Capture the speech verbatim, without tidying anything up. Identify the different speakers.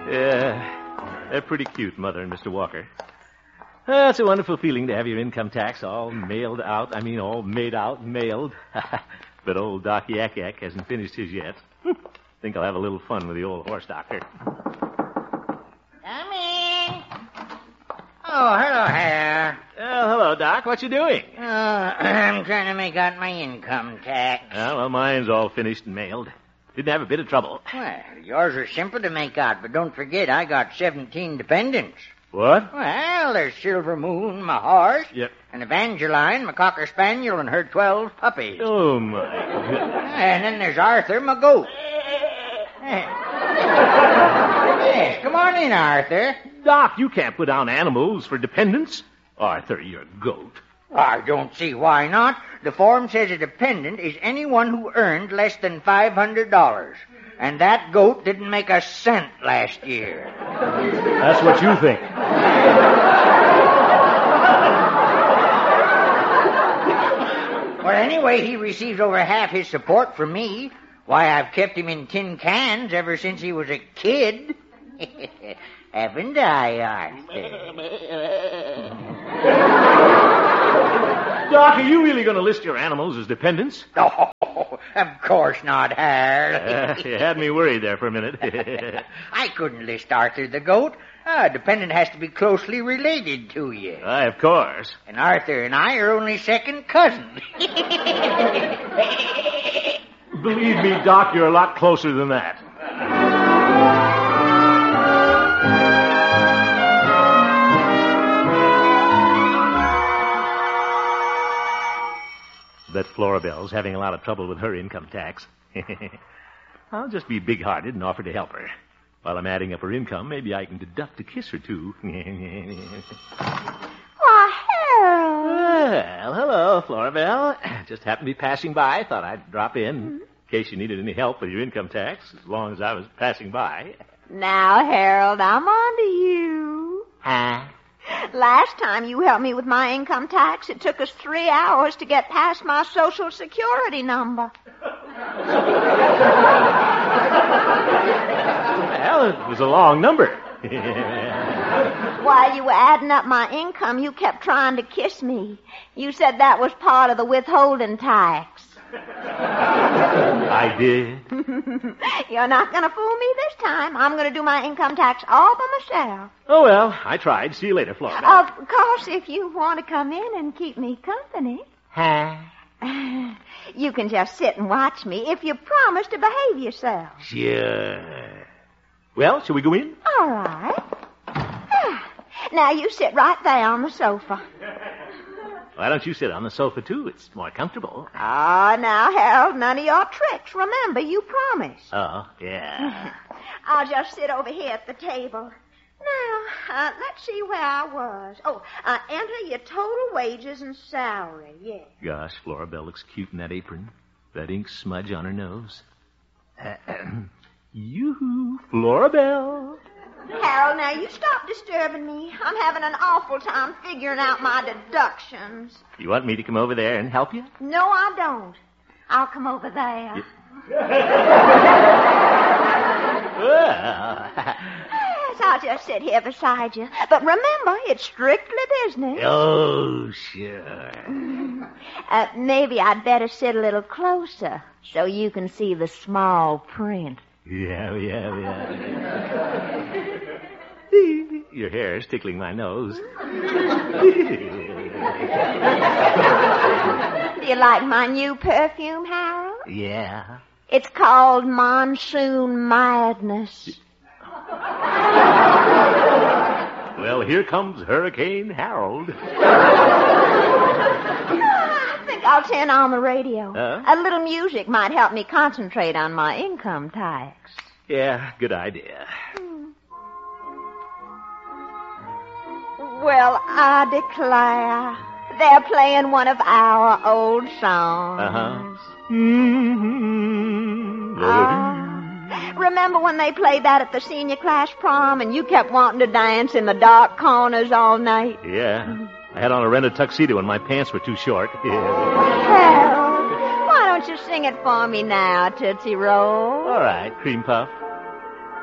Speaker 1: Yeah, they're pretty cute, Mother and Mister Walker. Uh, it's a wonderful feeling to have your income tax all mailed out. I mean, all made out and mailed. But old Doc Yak Yak hasn't finished his yet. Think I'll have a little fun with the old horse doctor.
Speaker 2: Come in. Oh, hello, Hare.
Speaker 1: Well, hello, Doc. What you doing?
Speaker 2: Uh, I'm trying to make out my income tax.
Speaker 1: Oh, well, mine's all finished and mailed. Didn't have a bit of trouble.
Speaker 2: Well, yours are simple to make out, but don't forget I got seventeen dependents.
Speaker 1: What?
Speaker 2: Well, there's Silver Moon, my horse,
Speaker 1: Yep.
Speaker 2: and Evangeline, my cocker spaniel, and her twelve puppies.
Speaker 1: Oh, my.
Speaker 2: And then there's Arthur, my goat. Yes, come on in, Arthur.
Speaker 1: Doc, you can't put down animals for dependents. Arthur, you're a goat.
Speaker 2: I don't see why not. The form says a dependent is anyone who earned less than five hundred dollars. And that goat didn't make a cent last year.
Speaker 1: That's what you think.
Speaker 2: Well, anyway, he receives over half his support from me. Why, I've kept him in tin cans ever since he was a kid. Haven't I, Arthur?
Speaker 1: Doc, are you really going to list your animals as dependents?
Speaker 2: Oh, of course not, Harold.
Speaker 1: Uh, you had me worried there for a minute.
Speaker 2: I couldn't list Arthur the goat. A dependent has to be closely related to you.
Speaker 1: Why, of course.
Speaker 2: And Arthur and I are only second cousins.
Speaker 1: Believe me, Doc, you're a lot closer than that. Bet Florabelle's having a lot of trouble with her income tax. I'll just be big-hearted and offer to help her. While I'm adding up her income, maybe I can deduct a kiss or two.
Speaker 3: Why, Harold.
Speaker 1: Well, hello, Florabelle. Just happened to be passing by. Thought I'd drop in in case you needed any help with your income tax, as long as I was passing by.
Speaker 3: Now, Harold, I'm on to you.
Speaker 2: Huh?
Speaker 3: Last time you helped me with my income tax, it took us three hours to get past my Social Security number.
Speaker 1: Well, it was a long number.
Speaker 3: While you were adding up my income, you kept trying to kiss me. You said that was part of the withholding tax.
Speaker 1: I did.
Speaker 3: You're not going to fool me this time. I'm going to do my income tax all by myself.
Speaker 1: Oh, well, I tried. See you later, Florabelle.
Speaker 3: Of course, if you want to come in and keep me company.
Speaker 2: Huh?
Speaker 3: You can just sit and watch me if you promise to behave yourself.
Speaker 1: Sure. Well, shall we go in?
Speaker 3: All right. Now, you sit right there on the sofa.
Speaker 1: Why don't you sit on the sofa, too? It's more comfortable.
Speaker 3: Ah, now, Harold, none of your tricks. Remember, you promised.
Speaker 1: Oh, yeah.
Speaker 3: I'll just sit over here at the table. Now, uh, let's see where I was. Oh, uh, enter your total wages and salary, yes.
Speaker 1: Gosh, Florabelle looks cute in that apron. That ink smudge on her nose. Yoo-hoo, Florabelle.
Speaker 3: Harold, now you stop disturbing me. I'm having an awful time figuring out my deductions.
Speaker 1: You want me to come over there and help you?
Speaker 3: No, I don't. I'll come over there.
Speaker 1: Well.
Speaker 3: Yes, I'll just sit here beside you. But remember, it's strictly business.
Speaker 1: Oh, sure.
Speaker 3: Uh, maybe I'd better sit a little closer so you can see the small print.
Speaker 1: Yeah, yeah, yeah. Your hair is tickling my nose.
Speaker 3: Do you like my new perfume, Harold?
Speaker 1: Yeah.
Speaker 3: It's called Monsoon Madness.
Speaker 1: Well, here comes Hurricane Harold.
Speaker 3: I think I'll turn on the radio.
Speaker 1: Huh?
Speaker 3: A little music might help me concentrate on my income tax.
Speaker 1: Yeah, good idea.
Speaker 3: Well, I declare, they're playing one of our old songs.
Speaker 1: Uh-huh. Mm-hmm.
Speaker 3: Uh, remember when they played that at the senior class prom and you kept wanting to dance in the dark corners all night?
Speaker 1: Yeah. I had on a rented tuxedo and my pants were too short.
Speaker 3: Harold, why don't you sing it for me now, Tootsie Roll?
Speaker 1: All right, Cream Puff.